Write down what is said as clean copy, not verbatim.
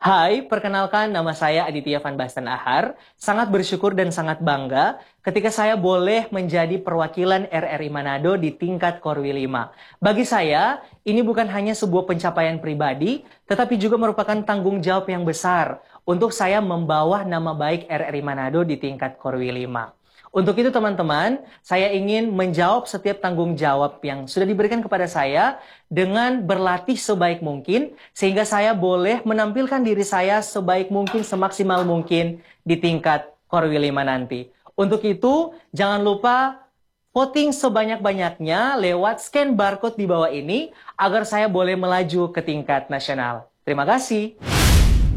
Hai, perkenalkan nama saya Aditya Van Basten Ahar. Sangat bersyukur dan sangat bangga ketika saya boleh menjadi perwakilan RRI Manado di tingkat Korwi 5. Bagi saya, ini bukan hanya sebuah pencapaian pribadi, tetapi juga merupakan tanggung jawab yang besar untuk saya membawa nama baik RRI Manado di tingkat Korwi 5. Untuk itu teman-teman, saya ingin menjawab setiap tanggung jawab yang sudah diberikan kepada saya dengan berlatih sebaik mungkin, sehingga saya boleh menampilkan diri saya sebaik mungkin, semaksimal mungkin di tingkat Korwi 5 nanti. Untuk itu, jangan lupa voting sebanyak-banyaknya lewat scan barcode di bawah ini, agar saya boleh melaju ke tingkat nasional. Terima kasih.